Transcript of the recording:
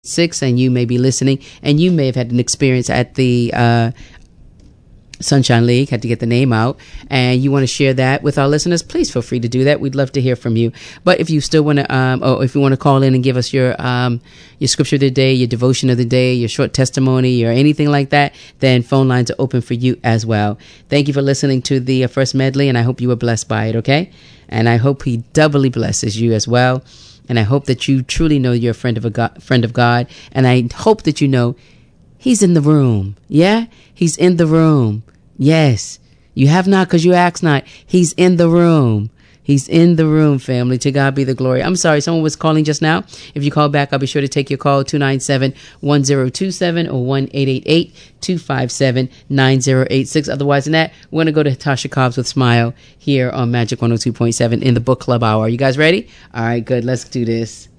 6, and you may be listening, and you may have had an experience at the Sunshine League, had to get the name out, and you want to share that with our listeners, please feel free to do that. We'd love to hear from you. But if you still want to, or if you want to call in and give us your scripture of the day, your devotion of the day, your short testimony, or anything like that, then phone lines are open for you as well. Thank you for listening to the first medley, and I hope you were blessed by it, okay? And I hope he doubly blesses you as well. And I hope that you truly know you're a friend of God. And I hope that you know he's in the room. Yeah, he's in the room. Yes, you have not because you ask not. He's in the room. He's in the room, family. To God be the glory. I'm sorry, someone was calling just now. If you call back, I'll be sure to take your call, 297-1027 or 1-888-257-9086. Otherwise than that, we're going to go to Tasha Cobbs with Smile here on Magic 102.7 in the Book Club Hour. Are you guys ready? All right, good. Let's do this.